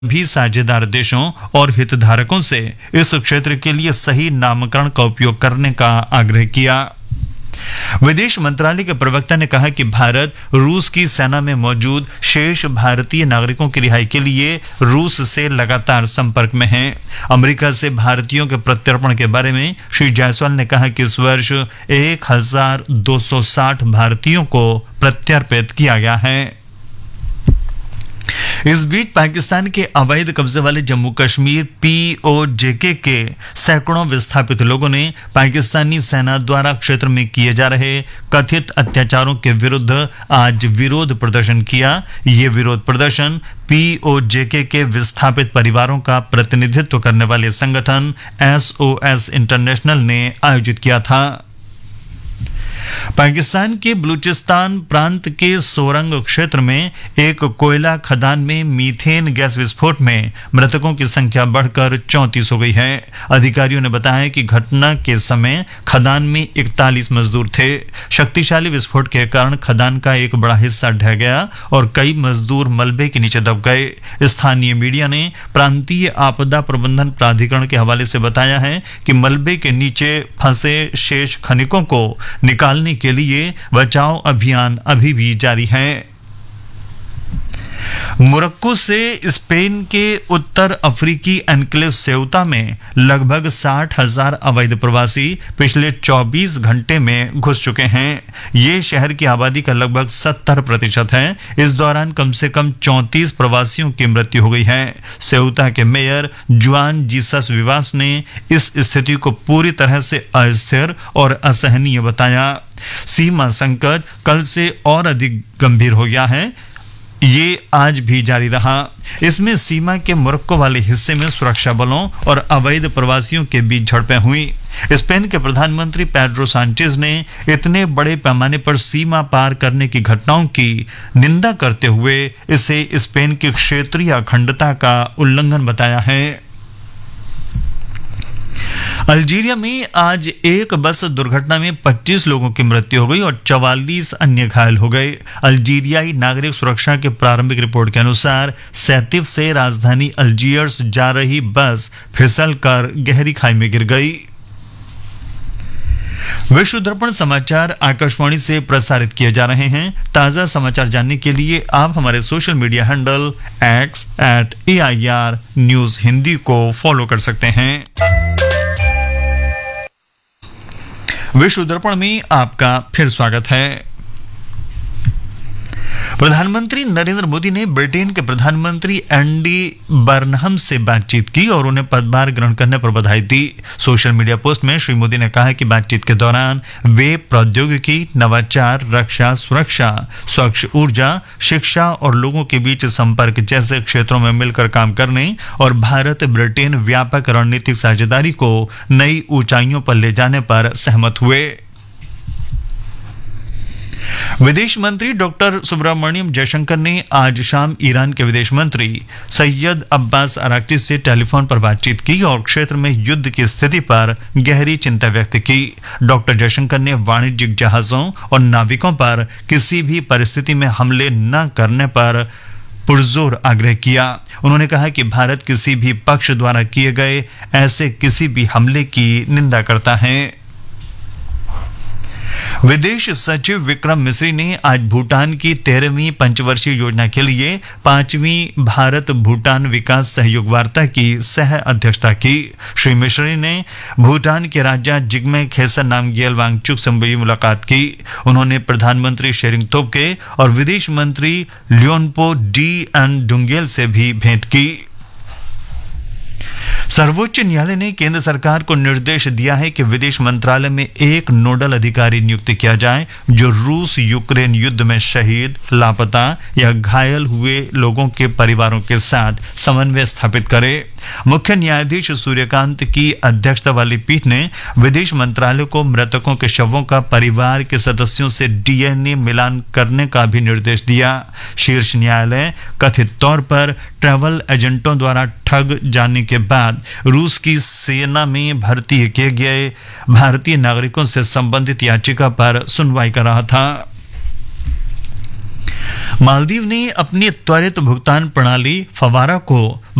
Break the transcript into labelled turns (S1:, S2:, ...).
S1: भी साझेदार देशों और हितधारकों से इस क्षेत्र के लिए सही नामकरण का उपयोग करने का आग्रह किया। विदेश मंत्रालय के प्रवक्ता ने कहा कि भारत रूस की सेना में मौजूद शेष भारतीय नागरिकों की रिहाई के लिए रूस से लगातार संपर्क में है। अमेरिका से भारतीयों के प्रत्यर्पण के बारे में श्री जायसवाल ने कहा कि इस वर्ष 1260 भारतीयों को प्रत्यर्पित किया गया है। इस बीच पाकिस्तान के अवैध कब्जे वाले जम्मू कश्मीर POJK के सैकड़ों विस्थापित लोगों ने पाकिस्तानी सेना द्वारा क्षेत्र में किए जा रहे कथित अत्याचारों के विरुद्ध आज विरोध प्रदर्शन किया। ये विरोध प्रदर्शन POJK के विस्थापित परिवारों का प्रतिनिधित्व करने वाले संगठन SOS इंटरनेशनल ने आयोजित किया था। पाकिस्तान के बलूचिस्तान प्रांत के सोरंग क्षेत्र में एक कोयला खदान में मीथेन गैस विस्फोट में मृतकों की संख्या बढ़कर 34 हो गई है। अधिकारियों ने बताया कि घटना के समय खदान में 41 मजदूर थे। शक्तिशाली विस्फोट के कारण खदान का एक बड़ा हिस्सा ढह गया और कई मजदूर मलबे के नीचे दब गए। स्थानीय मीडिया ने प्रांतीय आपदा प्रबंधन प्राधिकरण के हवाले से बताया है कि मलबे के नीचे फंसे शेष खनिकों को निकालने के लिए बचाव अभियान अभी भी जारी है। मोरक्को से स्पेन के उत्तर अफ्रीकी एन्क्लेव सेउता में लगभग 60,000 अवैध प्रवासी पिछले 24 घंटे में घुस चुके हैं। ये शहर की आबादी का लगभग 70% है। इस दौरान कम से कम 34 प्रवासियों की मृत्यु हो गई है। सेउता के मेयर जुआन जीसस विवास ने इस स्थिति को पूरी तरह से अस्थिर और असहनीय बताया। सीमा संकट कल से और अधिक गंभीर हो गया है। ये आज भी जारी रहा। इसमें सीमा के मोरक्को वाले हिस्से में सुरक्षा बलों और अवैध प्रवासियों के बीच झड़पें हुई। स्पेन के प्रधानमंत्री पेड्रो सांचेज ने इतने बड़े पैमाने पर सीमा पार करने की घटनाओं की निंदा करते हुए इसे स्पेन की क्षेत्रीय अखंडता का उल्लंघन बताया है। अल्जीरिया में आज एक बस दुर्घटना में 25 लोगों की मृत्यु हो गई और 44 अन्य घायल हो गए। अल्जीरियाई नागरिक सुरक्षा के प्रारंभिक रिपोर्ट के अनुसार सैतिफ से राजधानी अल्जियर्स जा रही बस फिसलकर गहरी खाई में गिर गई। विश्व दर्पण समाचार आकाशवाणी से प्रसारित किए जा रहे हैं। ताजा समाचार जानने के लिए आप हमारे social media handle @AIR news Hindi को फॉलो कर सकते हैं। विश्व दर्पण में आपका फिर स्वागत है। प्रधानमंत्री नरेंद्र मोदी ने ब्रिटेन के प्रधानमंत्री एंडी बर्नहम से बातचीत की और उन्हें पदभार ग्रहण करने पर बधाई दी। सोशल मीडिया पोस्ट में श्री मोदी ने कहा कि बातचीत के दौरान वे प्रौद्योगिकी, नवाचार, रक्षा, सुरक्षा, स्वच्छ ऊर्जा, शिक्षा और लोगों के बीच संपर्क जैसे क्षेत्रों में मिलकर काम करने और भारत ब्रिटेन व्यापक रणनीतिक साझेदारी को नई ऊंचाइयों पर ले जाने पर सहमत हुए। विदेश मंत्री डॉक्टर सुब्रमण्यम जयशंकर ने आज शाम ईरान के विदेश मंत्री सैयद अब्बास अराक्ची से टेलीफोन पर बातचीत की और क्षेत्र में युद्ध की स्थिति पर गहरी चिंता व्यक्त की। डॉक्टर जयशंकर ने वाणिज्यिक जहाजों और नाविकों पर किसी भी परिस्थिति में हमले न करने पर पुरजोर आग्रह किया। उन्होंने कहा कि भारत किसी भी पक्ष द्वारा किए गए ऐसे किसी भी हमले की निंदा करता है। विदेश सचिव विक्रम मिस्री ने आज भूटान की 13वीं पंचवर्षीय योजना के लिए 5वीं भारत भूटान विकास सहयोग वार्ता की सह अध्यक्षता की। श्री मिस्री ने भूटान के राजा जिग्मे खेसर नामग्येल वांगचुक से भी मुलाकात की। उन्होंने प्रधानमंत्री शेरिंग तोब्गे और विदेश मंत्री लियोनपो डी डुंगेल से भी भेंट की। सर्वोच्च न्यायालय ने केंद्र सरकार को निर्देश दिया है कि विदेश मंत्रालय में एक नोडल अधिकारी नियुक्त किया जाए जो रूस यूक्रेन युद्ध में शहीद, लापता या घायल हुए लोगों के परिवारों के साथ समन्वय स्थापित करे। मुख्य न्यायाधीश सूर्यकांत की अध्यक्षता वाली पीठ ने विदेश मंत्रालय को मृतकों के शवों का परिवार के सदस्यों से DNA मिलान करने का भी निर्देश दिया। शीर्ष न्यायालय कथित तौर पर ट्रैवल एजेंटों द्वारा ठग जाने के बाद रूस की सेना में भर्ती किए गए भारतीय नागरिकों से संबंधित याचिका पर सुनवाई कर रहा था। मालदीव ने अपनी त्वरित भुगतान प्रणाली फवारा को